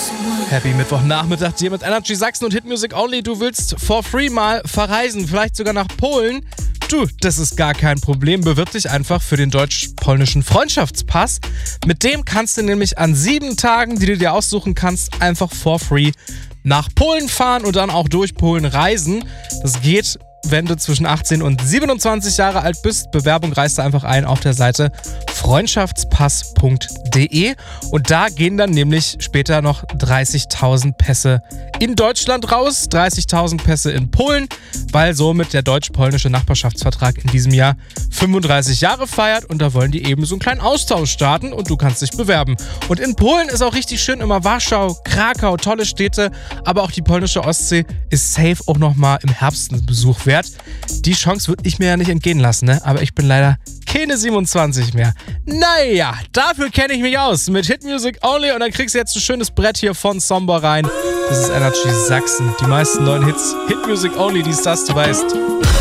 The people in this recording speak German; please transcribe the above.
Happy Mittwochnachmittag dir mit Energy Sachsen und Hit Music Only. Du willst for free mal verreisen, vielleicht sogar nach Polen. Du, das ist gar kein Problem. Bewirb dich einfach für den deutsch-polnischen Freundschaftspass. Mit dem kannst du nämlich an 7 Tagen, die du dir aussuchen kannst, einfach for free nach Polen fahren und dann auch durch Polen reisen. Das geht, wenn du zwischen 18 und 27 Jahre alt bist. Bewerbung reichst du einfach ein auf der Seite freundschaftspass.de und da gehen dann nämlich später noch 30.000 Pässe in Deutschland raus, 30.000 Pässe in Polen, weil somit der deutsch-polnische Nachbarschaftsvertrag in diesem Jahr 35 Jahre feiert und da wollen die eben so einen kleinen Austausch starten und du kannst dich bewerben. Und in Polen ist auch richtig schön immer Warschau, Krakau, tolle Städte, aber auch die polnische Ostsee ist safe auch nochmal im Herbst ein Besuch wert. Die Chance würde ich mir ja nicht entgehen lassen, ne? Aber ich bin leider keine 27 mehr. Naja, dafür kenne ich mich aus mit Hit Music Only und dann kriegst du jetzt ein schönes Brett hier von Somber rein. Das ist Energy Sachsen. Die meisten neuen Hits, Hit Music Only, dies, das, du weißt.